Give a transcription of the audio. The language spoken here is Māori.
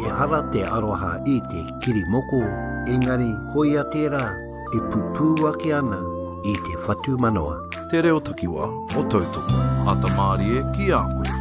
hara te aroha I te kiri moko, engari ko ia tērā e pupū ake ana I te whatu manoa. Te reo takiwa o tautoko, ata Mārie ki a koe.